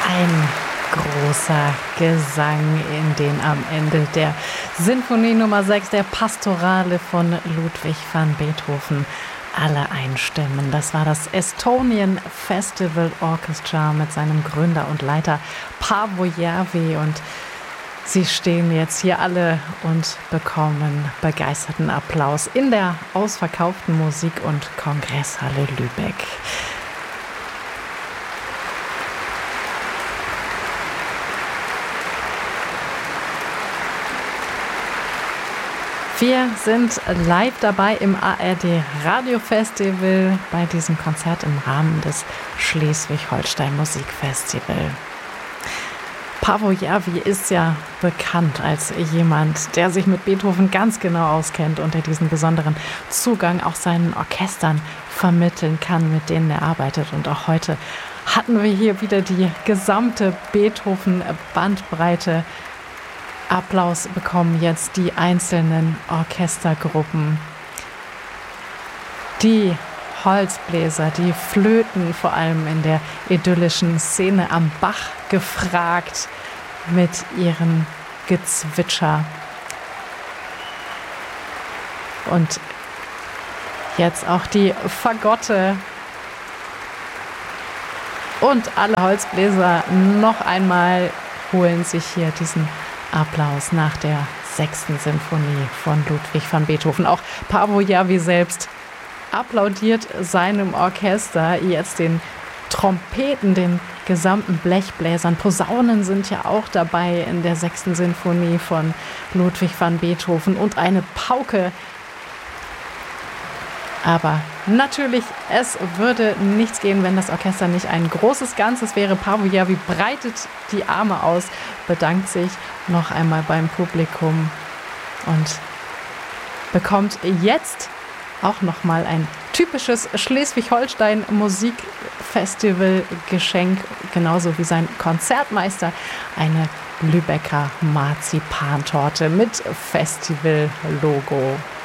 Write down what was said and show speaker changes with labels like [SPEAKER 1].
[SPEAKER 1] Ein großer Gesang, in den am Ende der Sinfonie Nummer 6 der Pastorale von Ludwig van Beethoven alle einstimmen. Das war das Estonian Festival Orchestra mit seinem Gründer und Leiter Paavo Järvi, und sie stehen jetzt hier alle und bekommen begeisterten Applaus in der ausverkauften Musik- und Kongresshalle Lübeck. Wir sind live dabei im ARD Radio Festival bei diesem Konzert im Rahmen des Schleswig-Holstein Musikfestival. Paavo Järvi ist ja bekannt als jemand, der sich mit Beethoven ganz genau auskennt und der diesen besonderen Zugang auch seinen Orchestern vermitteln kann, mit denen er arbeitet. Und auch heute hatten wir hier wieder die gesamte Beethoven-Bandbreite. Applaus bekommen jetzt die einzelnen Orchestergruppen. Die Holzbläser, die Flöten, vor allem in der idyllischen Szene am Bach gefragt mit ihrem Gezwitscher. Und jetzt auch die Fagotte. Und alle Holzbläser noch einmal holen sich hier diesen Applaus nach der 6. Sinfonie von Ludwig van Beethoven. Auch Paavo Järvi selbst applaudiert seinem Orchester, jetzt den Trompeten, den gesamten Blechbläsern. Posaunen sind ja auch dabei in der 6. Sinfonie von Ludwig van Beethoven und eine Pauke. Aber natürlich, es würde nichts gehen, wenn das Orchester nicht ein großes Ganzes wäre. Paavo Järvi breitet die Arme aus, bedankt sich noch einmal beim Publikum und bekommt jetzt auch noch mal ein typisches Schleswig-Holstein Musikfestival-Geschenk, genauso wie sein Konzertmeister, eine Lübecker Marzipantorte mit Festival-Logo.